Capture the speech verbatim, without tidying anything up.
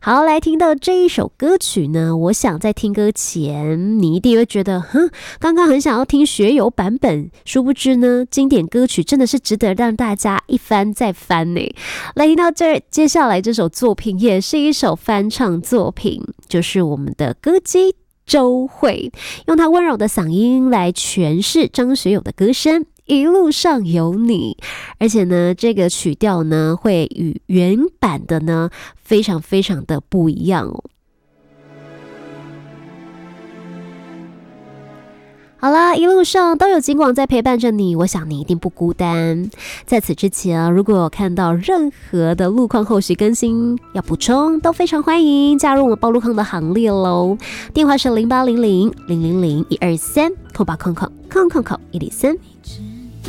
好，来听到这一首歌曲呢，我想在听歌前，你一定会觉得，哼，刚刚很想要听学友版本，殊不知呢，经典歌曲真的是值得让大家一翻再翻呢。来听到这儿，接下来这首作品也是一首翻唱作品，就是我们的歌姬周蕙，用她温柔的嗓音来诠释张学友的歌声。一路上有你，而且呢，这个曲调呢会与原版的呢非常非常的不一样哦。好啦，一路上都有金广在陪伴着你，我想你一定不孤单。在此之前，如果有看到任何的路况后续更新要补充，都非常欢迎加入我们报路况的行列喽。电话是零八零零零零零一二三空八空空空空空一零三。